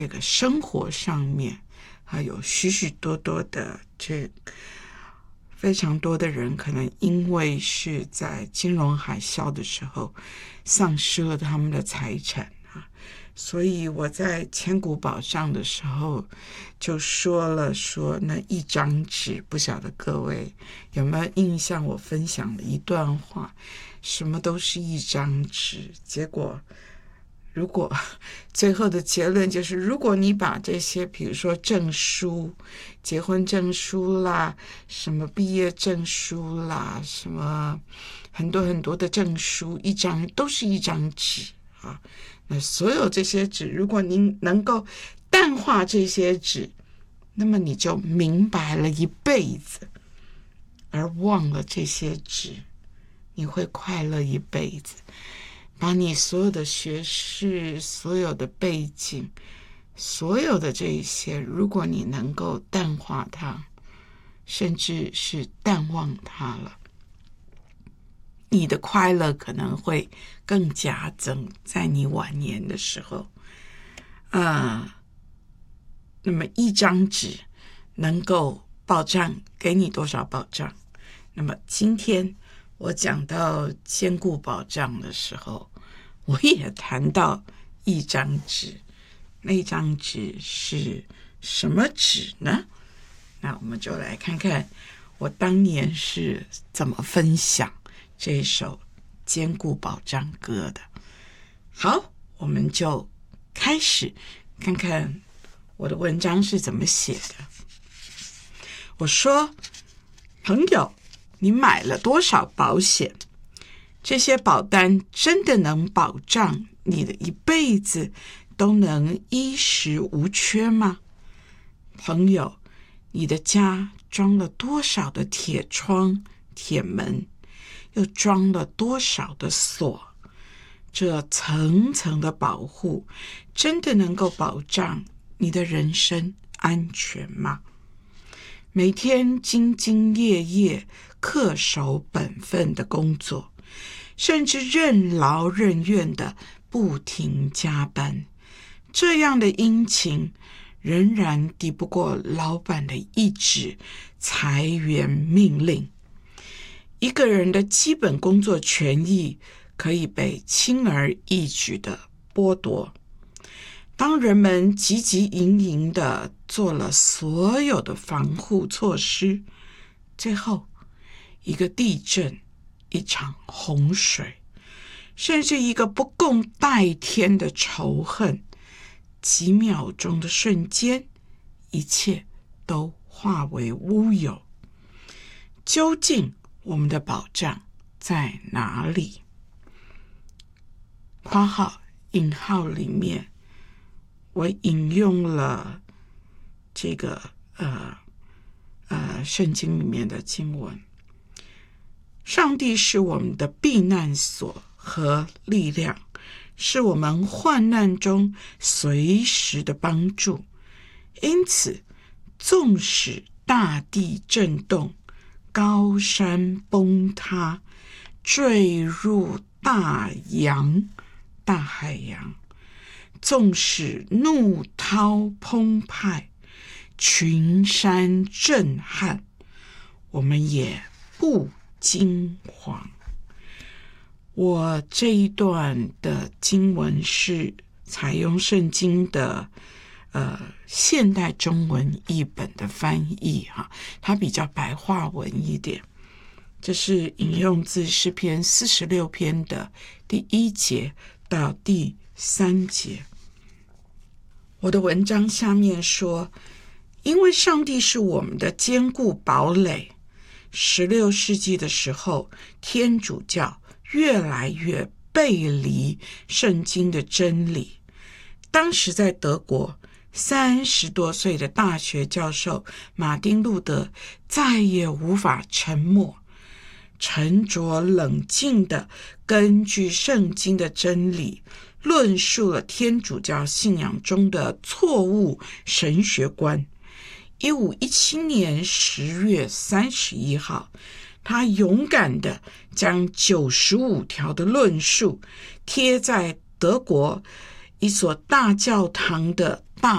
这个生活上面，还有许许多多的非常多的人可能因为是在金融海啸的时候丧失了他们的财产啊，所以我在千古宝藏的时候就说那一张纸，不晓得各位有没有印象，我分享了一段话，什么都是一张纸，结果如果最后的结论就是，如果你把这些比如说证书，结婚证书啦，什么毕业证书啦，什么很多很多的证书，一张都是一张纸啊。那所有这些纸，如果您能够淡化这些纸，那么你就明白了一辈子，而忘了这些纸，你会快乐一辈子。把你所有的学识、所有的背景、所有的这一些，如果你能够淡化它，甚至是淡忘它了，你的快乐可能会更加增，在你晚年的时候。那么一张纸能够保障给你多少保障？那么今天我讲到坚固保障的时候，我也谈到一张纸，那张纸是什么纸呢？那我们就来看看我当年是怎么分享这首坚固保障歌的。好，我们就开始看看我的文章是怎么写的。我说，朋友，你买了多少保险？这些保单真的能保障你的一辈子都能衣食无缺吗？朋友，你的家装了多少的铁窗、铁门，又装了多少的锁？这层层的保护真的能够保障你的人身安全吗？每天兢兢业业、恪守本分的工作，甚至任劳任怨的不停加班，这样的殷勤仍然抵不过老板的一纸裁员命令。一个人的基本工作权益可以被轻而易举的剥夺。当人们汲汲营营的做了所有的防护措施，最后一个地震，一场洪水，甚至一个不共戴天的仇恨，几秒钟的瞬间，一切都化为乌有。究竟我们的保障在哪里？括号引号里面，我引用了这个圣经里面的经文。上帝是我们的避难所和力量，是我们患难中随时的帮助。因此，纵使大地震动，高山崩塌，坠入大海洋，纵使怒涛澎湃，群山震撼，我们也不惊慌。我这一段的经文是采用圣经的现代中文译本的翻译哈，它比较白话文一点。这是引用自诗篇46篇的第1节到第3节。我的文章下面说，因为上帝是我们的坚固堡垒，16世纪的时候，天主教越来越背离圣经的真理。当时在德国，30多岁的大学教授马丁·路德再也无法沉默，沉着冷静地根据圣经的真理论述了天主教信仰中的错误神学观。1517年10月31号，他勇敢地将95条的论述贴在德国一所大教堂的